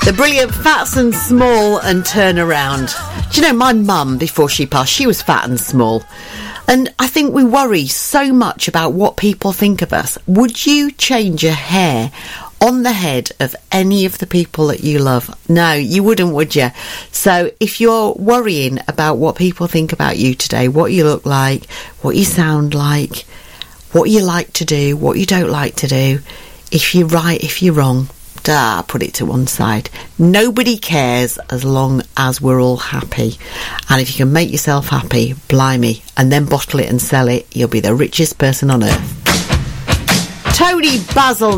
The brilliant Fats and Small and Turn Around. Do you know, my mum, before she passed, she was fat and small. And I think we worry so much about what people think of us. Would you change a hair on the head of any of the people that you love? No, you wouldn't, would you? So if you're worrying about what people think about you today, what you look like, what you sound like, what you like to do, what you don't like to do, if you're right, if you're wrong, put it to one side. Nobody cares as long as we're all happy. And if you can make yourself happy, blimey, and then bottle it and sell it, you'll be the richest person on earth. Tony Basil